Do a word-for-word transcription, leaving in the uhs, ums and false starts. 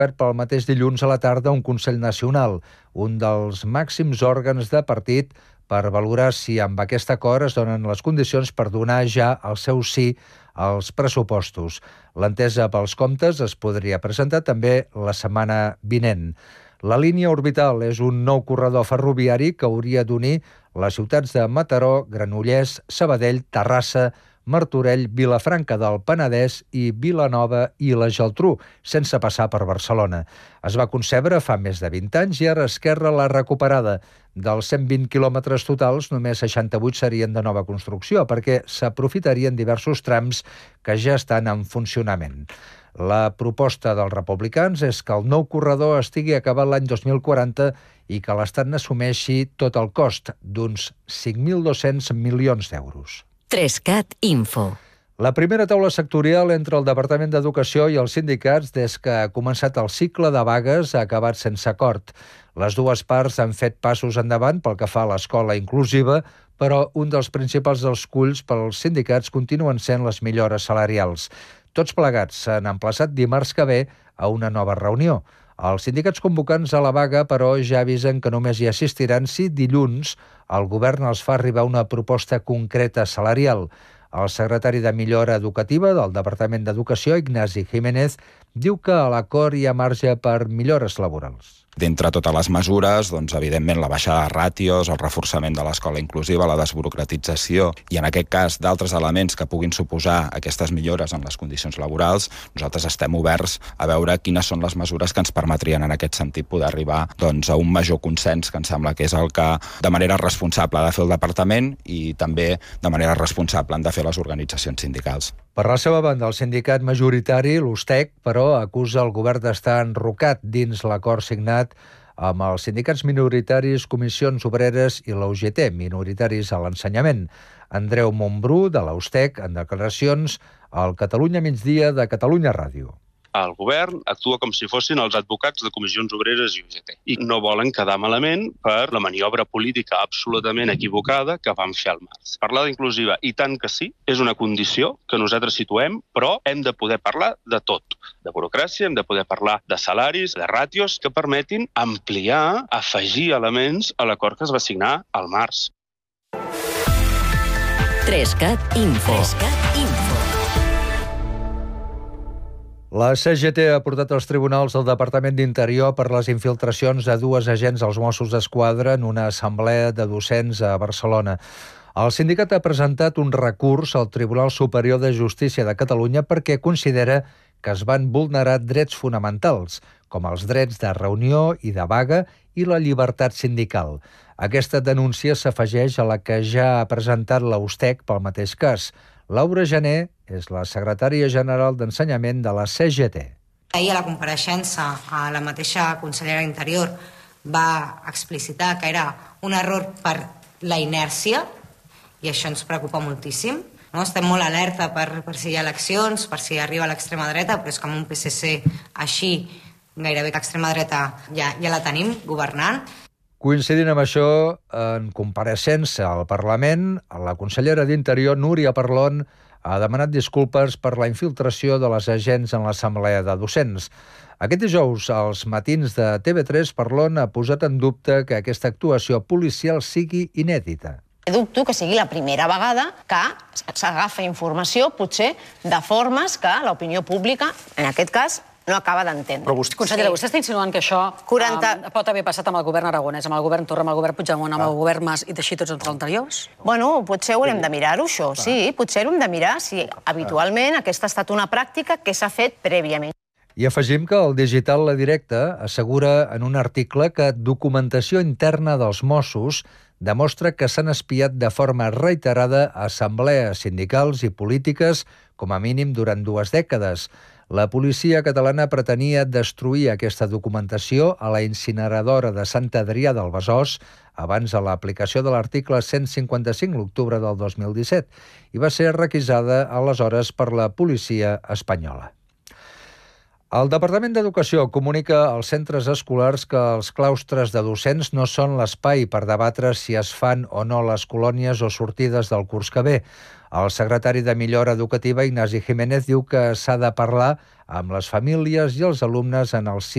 obert pel mateix dilluns a la tarda un Consell Nacional, un dels màxims òrgans de partit, per valorar si amb aquest acord es donen les condicions per donar ja el seu sí als pressupostos. L'entesa pels comptes es podria presentar també la setmana vinent. La línia orbital és un nou corredor ferroviari que hauria d'unir les ciutats de Mataró, Granollers, Sabadell, Terrassa, Martorell, Vilafranca del Penedès i Vilanova i la Geltrú, sense passar per Barcelona. Es va concebre fa més de vint anys i ara Esquerra l'ha recuperada. Dels cent vint quilòmetres totals, només seixanta-vuit serien de nova construcció, perquè s'aprofitarien diversos trams que ja estan en funcionament. La proposta dels republicans és que el nou corredor estigui acabat l'any dos mil quaranta i que l'Estat n'assumeixi tot el cost, d'uns cinc mil dos-cents milions d'euros. Trescat Info. La primera taula sectorial entre el Departament d'Educació i els sindicats des que ha començat el cicle de vagues ha acabat sense acord. Les dues parts han fet passos endavant pel que fa a l'escola inclusiva, però un dels principals dels culls pels sindicats continuen sent les millores salarials. Tots plegats s'han emplaçat dimarts que ve a una nova reunió. Els sindicats convocants a la vaga, però, ja avisen que només hi assistiran si dilluns el govern els fa arribar una proposta concreta salarial. El secretari de Millora Educativa del Departament d'Educació, Ignasi Jiménez, diu que a l'acord hi ha marge per millores laborals. D'entre totes les mesures, doncs, evidentment, la baixada de ràtios, el reforçament de l'escola inclusiva, la desburocratització i, en aquest cas, d'altres elements que puguin suposar aquestes millores en les condicions laborals, nosaltres estem oberts a veure quines són les mesures que ens permetrien, en aquest sentit, poder arribar doncs, a un major consens, que em sembla que és el que, de manera responsable, ha de fer el Departament i també, de manera responsable, han de fer les organitzacions sindicals. Per la seva banda, el sindicat majoritari, l'USTEC, però, acusa el govern d'estar enrocat dins l'acord signat amb els sindicats minoritaris, comissions obreres i la U G T, minoritaris a l'ensenyament. Andreu Montbrú, de la USTEC, en declaracions al Catalunya Migdia de Catalunya Ràdio. El govern actua com si fossin els advocats de comissions obreres i U G T i no volen quedar malament per la maniobra política absolutament equivocada que van fer al març. Parlar d'inclusiva, i tant que sí, és una condició que nosaltres situem, però hem de poder parlar de tot. De burocràcia, hem de poder parlar de salaris, de ràtios que permetin ampliar, afegir elements a l'acord que es va signar al març. Trescat Info. Trescat Info. La C G T ha portat als tribunals del Departament d'Interior per les infiltracions de dues agents dels Mossos d'Esquadra en una assemblea de docents a Barcelona. El sindicat ha presentat un recurs al Tribunal Superior de Justícia de Catalunya perquè considera que es van vulnerar drets fonamentals, com els drets de reunió i de vaga i la llibertat sindical. Aquesta denúncia s'afegeix a la que ja ha presentat la USTEC pel mateix cas. Laura Gené és la secretària general d'Ensenyament de la C G T. Ahir a la compareixença la mateixa consellera d'Interior va explicitar que era un error per la inèrcia i això ens preocupa moltíssim. No? Estem molt alerta per, per si hi ha eleccions, per si arriba l'extrema dreta, però és que amb un P S C així gairebé l'extrema dreta ja, ja la tenim governant. Coincidint amb això, en compareixença al Parlament, la consellera d'Interior, Núria Parlon, ha demanat disculpes per la infiltració de les agents en l'assemblea de docents. Aquest dijous, als matins de T V tres, Parlon ha posat en dubte que aquesta actuació policial sigui inèdita. Dubto que sigui la primera vegada que s'agafa informació, potser, de formes que l'opinió pública, en aquest cas, no acaba d'entendre. Però vostè, consellera, sí. vostè està insinuant que això quaranta... um, pot haver passat amb el govern aragonès, amb el govern Torra, amb el govern Puigdemont, amb ah. el govern Mas i així tots els anteriors? Bueno, potser haurem de mirar-ho, això, ah. sí. Potser haurem de mirar si habitualment ah. aquesta ha estat una pràctica que s'ha fet prèviament. I afegim que el Digital La Directa assegura en un article que documentació interna dels Mossos demostra que s'han espiat de forma reiterada assemblees sindicals i polítiques, com a mínim durant dues dècades. La policia catalana pretenia destruir aquesta documentació a la incineradora de Sant Adrià del Besòs abans de l'aplicació de l'article cent cinquanta-cinc l'octubre del dos mil disset i va ser requisada aleshores per la policia espanyola. El Departament d'Educació comunica als centres escolars que els claustres de docents no són l'espai per debatre si es fan o no les colònies o sortides del curs que ve. El secretari de Millora Educativa, Ignasi Jiménez, diu que s'ha de parlar amb les famílies i els alumnes en el si